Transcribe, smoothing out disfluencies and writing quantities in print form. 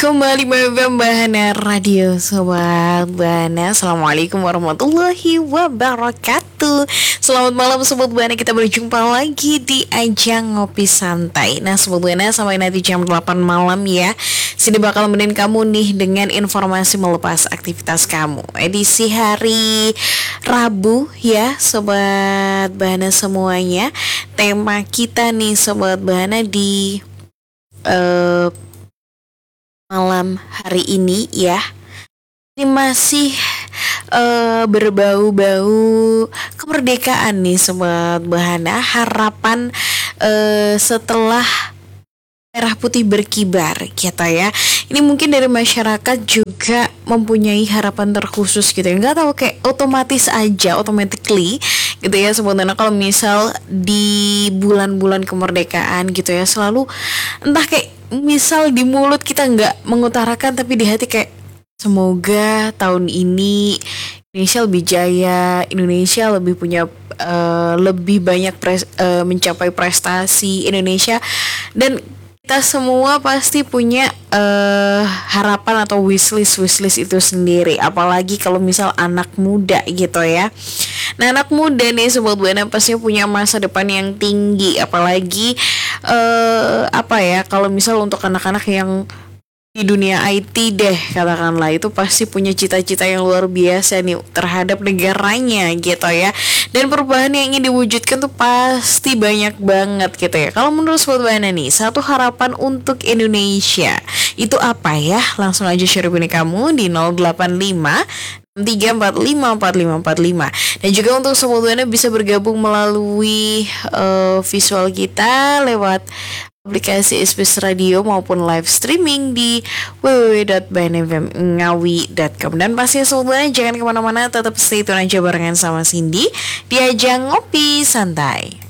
Kembali Bahana Radio Sobat Bahana. Assalamualaikum warahmatullahi wabarakatuh. Selamat malam Sobat Bahana, kita berjumpa lagi di ajang Ngopi Santai. Nah Sobat Bahana, sampai nanti jam 8 malam ya. Sini bakal nemenin kamu nih dengan informasi melepas aktivitas kamu. Edisi hari Rabu ya Sobat Bahana semuanya. Tema kita nih Sobat Bahana di malam hari ini ya, ini masih berbau-bau kemerdekaan nih Sobat Bahana. Harapan setelah merah putih berkibar gitu ya. Ini mungkin dari masyarakat juga mempunyai harapan terkhusus gitu ya. Nggak tahu, kayak otomatis aja, automatically gitu ya sebenarnya. Kalau misal di bulan-bulan kemerdekaan gitu ya, selalu entah kayak misal di mulut kita nggak mengutarakan, tapi di hati kayak semoga tahun ini Indonesia lebih jaya, Indonesia lebih punya lebih banyak mencapai prestasi Indonesia. Dan kita semua pasti punya harapan atau wishlist itu sendiri. Apalagi kalau misal anak muda gitu ya. Nah anak muda nih Sobat Buana pastinya punya masa depan yang tinggi. Apalagi kalau misal untuk anak-anak yang di dunia IT deh katakanlah, itu pasti punya cita-cita yang luar biasa nih terhadap negaranya gitu ya. Dan perubahan yang ingin diwujudkan tuh pasti banyak banget gitu ya. Kalau menurut Sobat Bahana nih, satu harapan untuk Indonesia itu apa ya? Langsung aja share opini kamu di 085 3454545. Dan juga untuk Sobat Bahana bisa bergabung melalui visual kita lewat aplikasi SBS Radio maupun live streaming di www.bahnfmngawi.com. Dan pastinya Sobat, jangan kemana-mana, tetap stay tune aja barengan sama Cindy di ajang Ngopi Santai.